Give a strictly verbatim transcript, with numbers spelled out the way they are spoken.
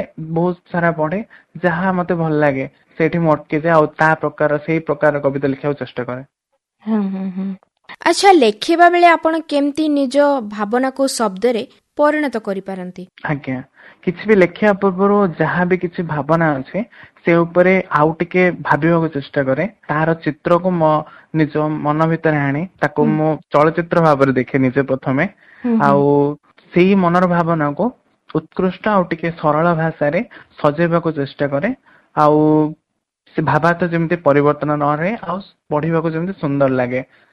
ବହୁତ ସାରା ପଢେ, ଯାହା ମତେ ଭଲ ଲାଗେ ସେଇଠି ମୁଁ ଅଟକିଯାଏ ଆଉ ତା ପ୍ରକାର ସେଇ ପ୍ରକାର କବିତା ଲେଖିବାକୁ ଚେଷ୍ଟା କରେ। ହୁଁ ହୁଁ ହୁଁ। ଆଚ୍ଛା, ଲେଖିବା ବେଳେ ଆପଣ କେମିତି ନିଜ ଭାବନାକୁ ଶବ୍ଦରେ ପରିଣତ କରିପାରନ୍ତି? ଆଜ୍ଞା, କିଛି ବି ଲେଖିବା ପୂର୍ବରୁ ଯାହା ବି କିଛି ଭାବନା ଅଛି ସେ ଉପରେ ଆଉ ଟିକେ ଭାବିବାକୁ ଚେଷ୍ଟା କରେ। ତାର ଚିତ୍ରକୁ ମୋ ନିଜ ମନ ଭିତରେ ଆଣି ତାକୁ ମୁଁ ଚଳଚିତ୍ର ଭାବରେ ଦେଖେ ନିଜେ ପ୍ରଥମେ, ଆଉ ସେଇ ମନର ଭାବନାକୁ ଉତ୍କୃଷ୍ଟ ଆଉ ଟିକେ ସରଳ ଭାଷାରେ ସଜେଇବାକୁ ଚେଷ୍ଟା କରେ। ଆଉ ସେ ଭାବାର୍ଥ ଯେମିତି ପରିବର୍ତ୍ତନ ନ ରହେ ଆଉ ପଢିବାକୁ ଯେମିତି ସୁନ୍ଦର ଲାଗେ।